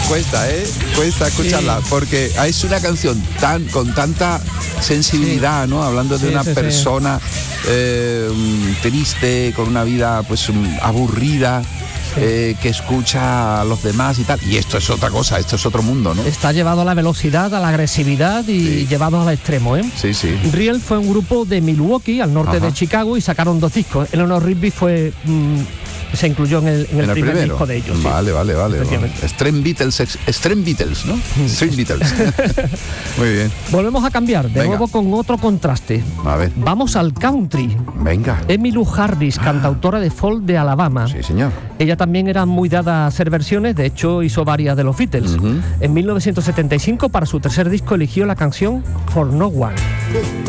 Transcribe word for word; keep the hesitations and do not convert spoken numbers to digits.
cuesta, ¿eh? Cuesta escucharla, sí. Porque es una canción tan con tanta sensibilidad, sí. ¿no? Hablando de sí, una sí, persona sí. Eh, triste, con una vida pues aburrida. Sí. Eh, que escucha a los demás y tal, y esto es otra cosa, esto es otro mundo, ¿no? Está llevado a la velocidad, a la agresividad y sí. llevado al extremo, ¿eh? Sí, sí. Riel fue un grupo de Milwaukee, al norte Ajá. de Chicago, y sacaron dos discos. Eleanor Rigby fue mmm, se incluyó en el, en el, ¿En el primer primero? disco de ellos. Vale, sí. vale, vale. Extreme Beatles, Extreme Beatles, ¿no? Extreme Beatles. Muy bien. Volvemos a cambiar, de Venga. nuevo con otro contraste. A ver. Vamos al country. Venga. Emmylou Harris, cantautora de folk de Alabama. Sí, señor. Ella también era muy dada a hacer versiones, de hecho hizo varias de los Beatles. Uh-huh. En mil novecientos setenta y cinco, para su tercer disco, eligió la canción For No One.